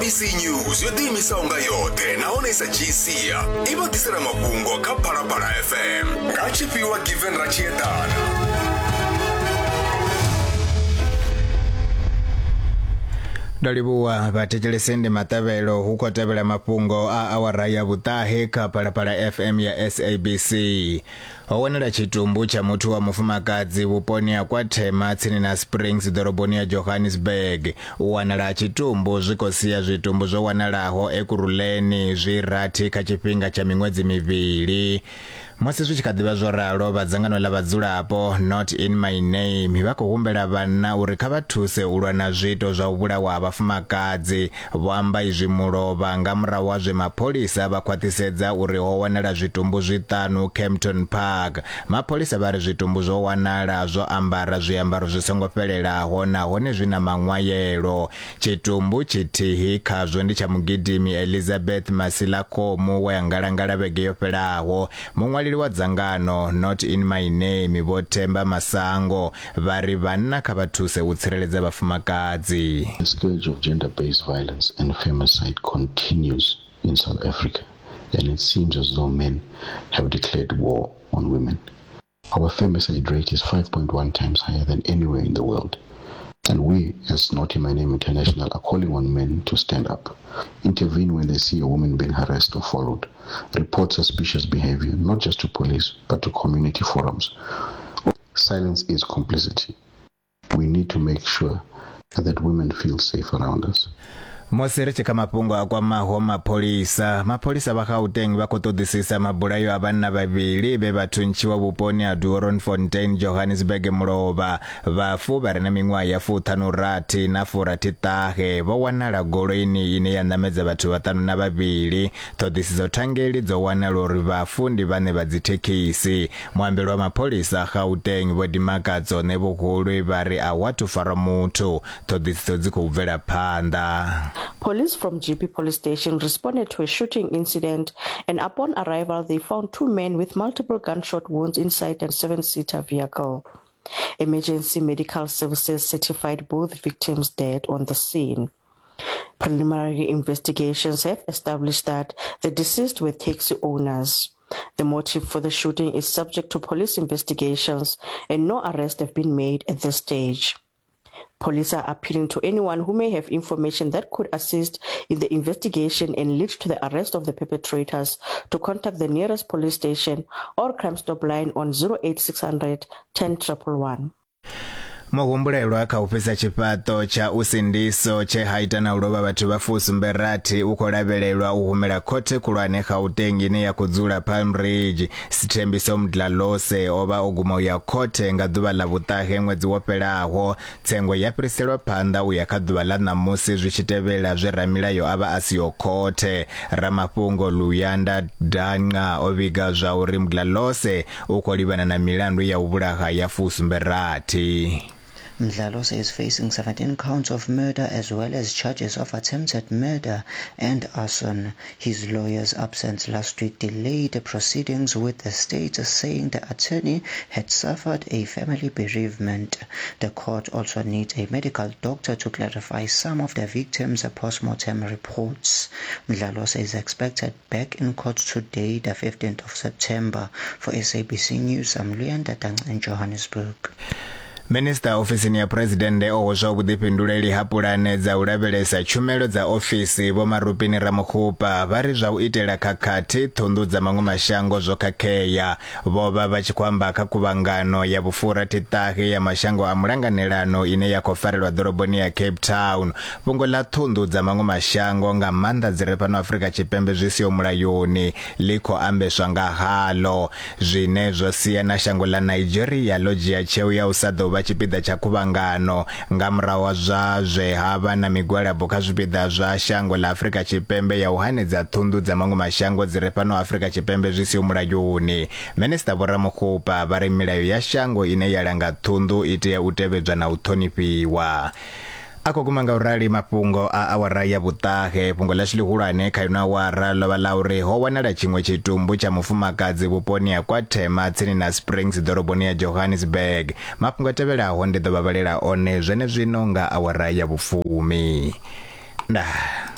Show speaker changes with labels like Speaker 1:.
Speaker 1: SABC News yotimisa unga yote naonesa chisia ivo tisera mabungo ka Parapara FM kachipiwa given rachietana.
Speaker 2: Dalibuwa vatekelesende matavelo huko tabela mapungo a awaraya butahe ka Parapara FM ya SABC. Owanela chitumbu cha mutu wa mufumakazi buponia kwa Tema tsini na Springs doroboni ya Johannesburg. Uwanala chitumbu zikosia zitumbu zo wanalaho ekuruleni zirati kachipinga cha mingwezi mivili. Mwasi suchikadhiba zoralo bazangano la bazula hapo Not in My Name wako humbela bana urikaba tuse ulwa na zito za ubula wa abafumakazi wamba izimuloba ngamra waze mapolisa bakwatiseza uriho wanala zitumbu zitanu Kempton Park. Mapolisa bari zitumbu zo wanala zo ambara ziambaro zisongopelela hona hone zina mangwayelo. Chitumbu chitihi kazo ndi cha mugidimi Elizabeth Masilako muwa ya ngalangala begeyo pelaho mungwalili wa zangano Not in My Name botemba masango vari vanna kabatuse utsireleza bafumakazi.
Speaker 3: The scourge of gender-based violence and femicide continues in South Africa, and it seems as though men have declared war on women. Our femicide rate is 5.1 times higher than anywhere in the world. And we, as Not in My Name International, are calling on men to stand up, intervene when they see a woman being harassed or followed, report suspicious behavior, not just to police, but to community forums. Silence is complicity. We need to make sure that women feel safe around us.
Speaker 2: Mosereche kama pungo akwa mapolisa bakautengi bakotodisisa mabulayo abanna babili beba tunchiwa buponi ya Doornfontein Johannesburg muloba bafu barana mingwa ya futanu rati na furati tahe bawanala golini ine ya nameza batu batanu na babili todisizo tangeli zo wanalo ribafundi bane bazitekisi mwambelo wa mapolisa akautengi bodimaka zone bukulu bari awatu faramutu todisizo zikuvela panda.
Speaker 4: Police from GP Police Station responded to a shooting incident, and upon arrival they found two men with multiple gunshot wounds inside a 7-seater vehicle. Emergency medical services certified both victims dead on the scene. Preliminary investigations have established that the deceased were taxi owners. The motive for the shooting is subject to police investigations, and no arrests have been made at this stage. Police are appealing to anyone who may have information that could assist in the investigation and lead to the arrest of the perpetrators to contact the nearest police station or Crime Stop line on 08600 10111.
Speaker 2: Mogumbulelwa akaupisa chipato cha usindiso che haitana uloba batu bafusu mberati ukolabelelwa uhumela kote kulwane kautengi ne ya kuzula Palm Ridge sitembiso mdla lose oba ogumo ya kote nga duba la butahe mwezi wopela aho tsengo ya priselwa panda uyakaduba la namusi zwichitebela zweramilayo aba asiyo kote Ramapungo Luyanda Danga obiga zauri mdla lose ukolibana na milandu ya ubulaha ya fusu mberati.
Speaker 5: Mdlalose is facing 17 counts of murder as well as charges of attempted murder and arson. His lawyer's absence last week delayed the proceedings, with the state saying the attorney had suffered a family bereavement. The court also needs a medical doctor to clarify some of the victims' post-mortem reports. Mdlalose is expected back in court today, the 15th of September. For SABC News, I'm Luyanda Dang in Johannesburg.
Speaker 2: Minister ofisini ya presidente owo budipinduleli hapulane za ulabelesa chumelo za ofisi boma rupini Ramukhupa bari za uitela kakati thundu za manguma shango zokakeya boba bachikwamba kakubangano ya bufura titahi ya mashango amulanganelano ine ya kofarelwa doroboni ya Cape Town bungo la thundu za manguma shango nga manda zirepano Afrika chipembe zisio mulayoni liko ambeswa nga halo zinezo siya na shango la Nigeria loji ya cheu ya usado bachipida cha kubangano ngamra wa zazwe haba na migwala boka zupida za shango la Afrika chipembe ya uhane za thundu za mangu mashango zirepano Afrika chipembe zisi umurayuni. Minister Ramukhupa bari milayo ya shango ine yalanga thundu ite ya utebezwa na utonipiwa. Ako kumanga urali mapungo a awaraya butahe pungo la shilihulane kayuna wara loba laure ho wanala chingwe chitumbu cha mufumakazi buponi ya kwa Tema tsini na Springs doroboni ya Johannesburg. Mapungo tebela honde dobabalela one zene zinonga awaraya bufumi.